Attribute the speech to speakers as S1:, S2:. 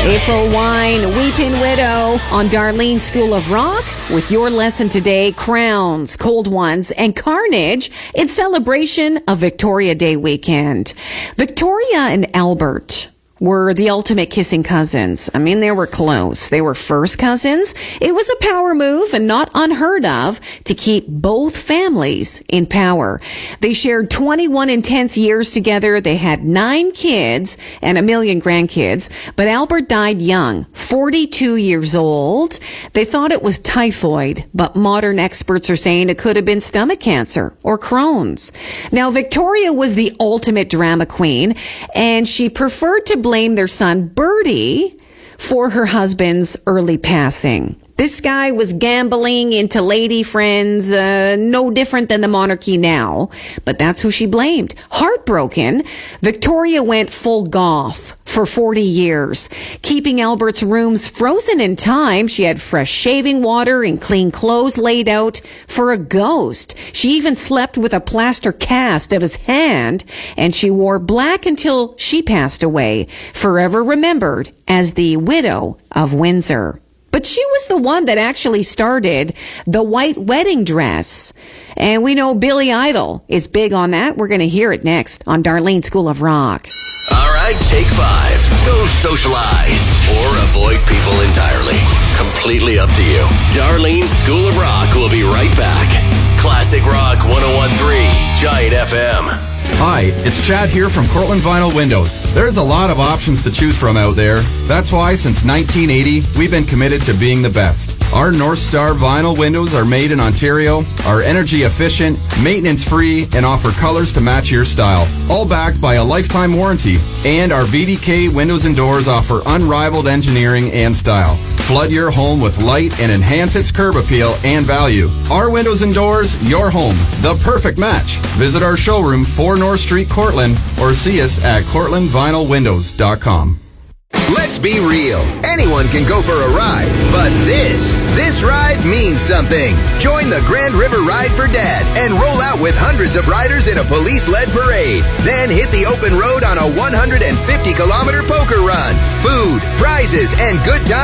S1: April Wine, Weeping Widow on Darlene School of Rock with your lesson today, Crowns, Cold Ones, and Carnage in celebration of Victoria Day weekend. Victoria and Albert were the ultimate kissing cousins. I mean, they were close. They were first cousins. It was a power move and not unheard of to keep both families in power. They shared 21 intense years together. They had 9 kids and 1 million grandkids, but Albert died young, 42 years old. They thought it was typhoid, but modern experts are saying it could have been stomach cancer or Crohn's. Now, Victoria was the ultimate drama queen, and she preferred to blame their son Bertie for her husband's early passing. This guy was gambling into lady friends, no different than the monarchy now, but that's who she blamed. Heartbroken, Victoria went full goth for 40 years, keeping Albert's rooms frozen in time. She had fresh shaving water and clean clothes laid out for a ghost. She even slept with a plaster cast of his hand, and she wore black until she passed away, forever remembered as the Widow of Windsor. But she was the one that actually started the white wedding dress. And we know Billy Idol is big on that. We're going to hear it next on Darlene School of Rock.
S2: All right, take 5. Go socialize or avoid people entirely. Completely up to you. Darlene School of Rock will be right back. Classic Rock 101.3, Giant FM.
S3: Hi, it's Chad here from Cortland Vinyl Windows. There's a lot of options to choose from out there. That's why since 1980, we've been committed to being the best. Our North Star vinyl windows are made in Ontario, are energy efficient, maintenance free, and offer colors to match your style. All backed by a lifetime warranty. And our VDK windows and doors offer unrivaled engineering and style. Flood your home with light and enhance its curb appeal and value. Our windows and doors, your home, the perfect match. Visit our showroom 4 North Street, Cortland, or see us at CortlandVinylWindows.com.
S4: Let's be real. Anyone can go for a ride, but this ride means something. Join the Grand River Ride for Dad and roll out with hundreds of riders in a police-led parade. Then hit the open road on a 150-kilometer poker run. Food, prizes, and good times.